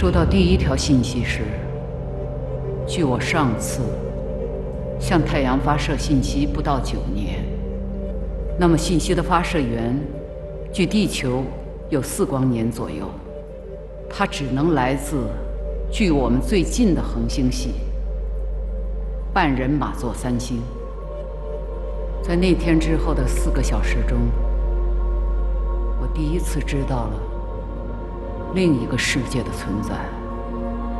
收到第一条信息时，距我上次向太阳发射信息不到9年，那么信息的发射源距地球有4光年左右，它只能来自距我们最近的恒星系——半人马座3星。在那天之后的4个小时中，我第一次知道了另一个世界的存在。